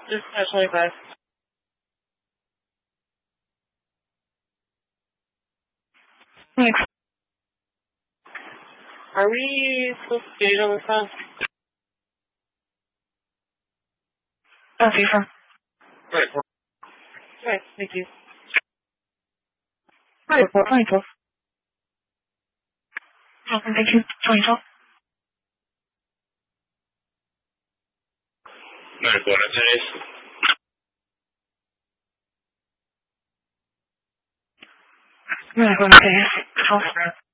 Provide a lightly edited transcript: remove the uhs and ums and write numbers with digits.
Just at 25. Thanks. Are we supposed to date on the phone? Okay, sure. Right, thank you. Hi, report 24. Thank you. 24. 94, that's it. Right, okay.